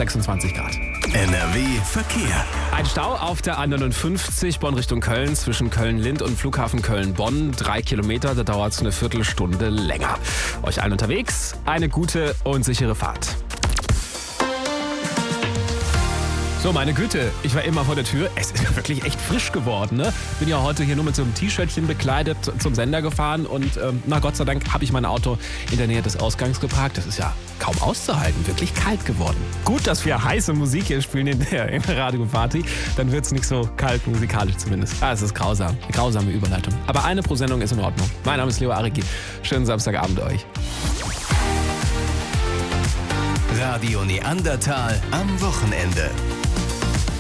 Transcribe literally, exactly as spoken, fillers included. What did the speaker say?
sechsundzwanzig Grad. N R W Verkehr. Ein Stau auf der A neunundfünfzig Bonn Richtung Köln zwischen Köln-Lind und Flughafen Köln-Bonn. Drei Kilometer, da dauert es eine Viertelstunde länger. Euch allen unterwegs eine gute und sichere Fahrt. So, meine Güte, ich war immer vor der Tür. Es ist wirklich echt frisch geworden, ne? Bin ja heute hier nur mit so einem T-Shirtchen bekleidet zum Sender gefahren und ähm, na Gott sei Dank habe ich mein Auto in der Nähe des Ausgangs geparkt. Das ist ja kaum auszuhalten, wirklich kalt geworden. Gut, dass wir heiße Musik hier spielen in der, in der Radio-Party, dann wird es nicht so kalt, musikalisch zumindest. Ah, es ist grausam, eine grausame Überleitung. Aber eine pro Sendung ist in Ordnung. Mein Name ist Leo Ariki. Schönen Samstagabend euch. Radio Neandertal am Wochenende.